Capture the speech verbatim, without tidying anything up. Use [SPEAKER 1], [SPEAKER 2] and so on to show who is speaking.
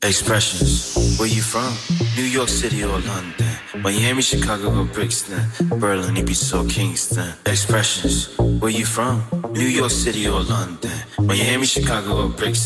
[SPEAKER 1] Expressions, where you from? New York City or London? Miami, Chicago or Brixton? Berlin, Ibiza or Kingston? Expressions, where you from? New York City or London? Miami, Chicago or Brixton?